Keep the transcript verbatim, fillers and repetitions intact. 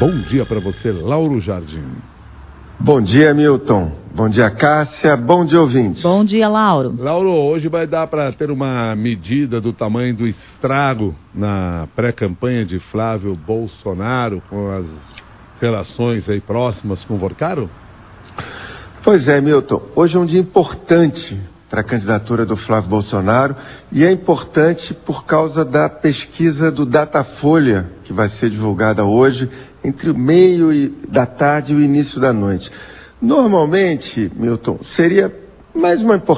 Bom dia para você, Lauro Jardim. Bom dia, Milton. Bom dia, Cássia. Bom dia, ouvintes. Bom dia, Lauro. Lauro, hoje vai dar para ter uma medida do tamanho do estrago na pré-campanha de Flávio Bolsonaro com as relações aí próximas com o Vorcaro? Pois é, Milton. Hoje é um dia importante para a candidatura do Flávio Bolsonaro e é importante por causa da pesquisa do Datafolha, que vai ser divulgada hoje entre o meio da tarde e o início da noite. Normalmente, Milton, seria mais uma